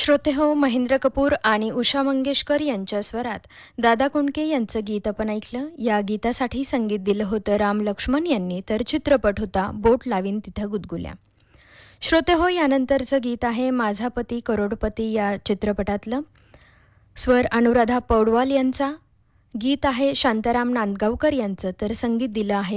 श्रोते हो, महेंद्र कपूर आणि उषा मंगेशकर यांच्या स्वरात दादा कोंडके यांचं गीत आपण ऐकलं. या गीतासाठी संगीत दिलं होतं राम लक्ष्मण यांनी, तर चित्रपट होता बोट लावीन तिथं गुदगुल्या. श्रोते हो, यानंतरचं गीत आहे माझा पती करोडपती या चित्रपटातलं. स्वर अनुराधा पौडवाल यांचा, गीत आहे शांताराम नांदगावकर यांचं, तर संगीत दिलं आहे